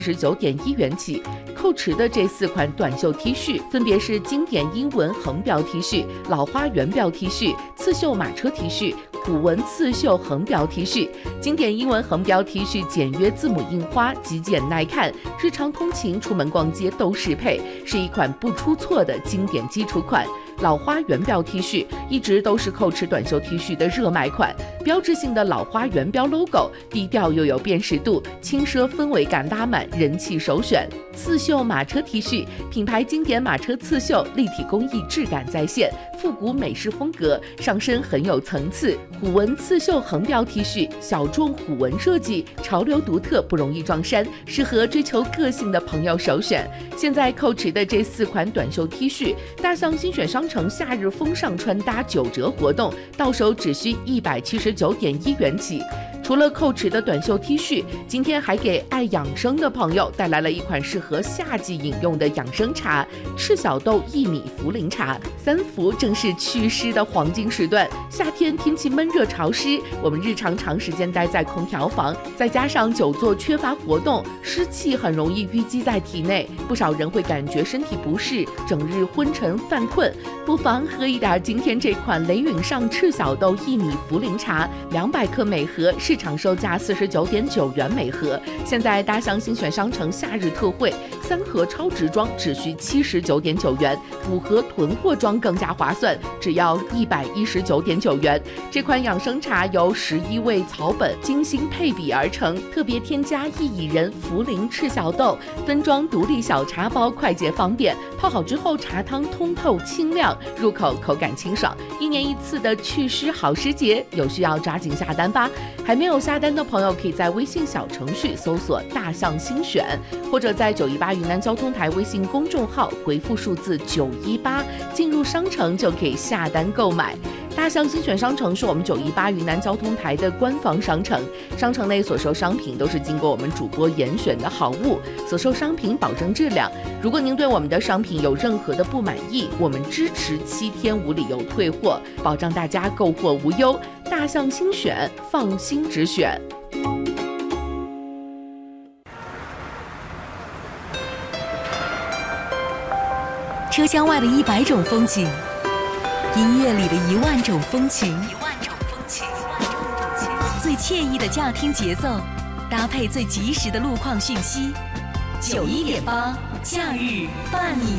49.1元起。蔻驰的这4款短袖 T 恤分别是经典英文横标 T 恤、老花圆标 T 恤、刺绣马车 T 恤、虎纹刺绣横标 T 恤。经典英文横标 T 恤简约字母印花，极简耐看，日常通勤、出门逛街都适配，是一款不出错的经典基础款。老花圆标 T 恤一直都是蔻驰短袖 T 恤的热卖款，标志性的老花圆标 logo， 低调又有辨识度，轻奢氛围感拉满，人气首选。刺绣马车 T 恤，品牌经典马车刺绣，立体工艺质感再现，复古美式风格，上身很有层次。虎纹刺绣横标 T 恤，小众虎纹设计，潮流独特，不容易撞衫，适合追求个性的朋友首选。现在蔻驰的这4款短袖 T 恤，大象精选商城夏日风尚穿搭9折活动，到手只需179.1元起。除了蔻驰的短袖 T 恤，今天还给爱养生的朋友带来了一款适合夏季饮用的养生茶——赤小豆薏米茯苓茶。3伏正是祛湿的黄金时段，夏天天气闷热潮湿，我们日常长时间待在空调房，再加上久坐缺乏活动，湿气很容易淤积在体内，不少人会感觉身体不适，整日昏沉犯困。不妨喝一点今天这款雷允上赤小豆薏米茯苓茶，200克每盒，市场售价49.9元每盒。现在大象精选商城夏日特惠，3盒超值装只需79.9元，5盒囤货装更加划算，只要119.9元。这款养生茶由11味草本精心配比而成，特别添加薏苡仁、茯苓、赤小豆，分装独立小茶包，快捷方便。泡好之后，茶汤通透清亮，入口口感清爽。1年1次的祛湿好时节，有需要抓紧下单吧。还没有下单的朋友，可以在微信小程序搜索“大象新选”，或者在918云南交通台微信公众号回复数字918，进入商城就可以下单购买。大象新选商城是我们918云南交通台的官方商城，商城内所售商品都是经过我们主播严选的好物，所售商品保证质量。如果您对我们的商品有任何的不满意，我们支持7天无理由退货，保障大家购货无忧。大象新选，放心直选。 车厢外的100种风景，音乐里的1万种风情，最惬意的驾听节奏，搭配最及时的路况讯息。91.8，假日伴你